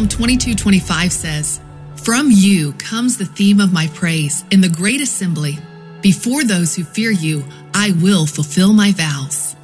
Psalm 22:25 says, "From you comes the theme of my praise in the great assembly. Before those who fear you, I will fulfill my vows."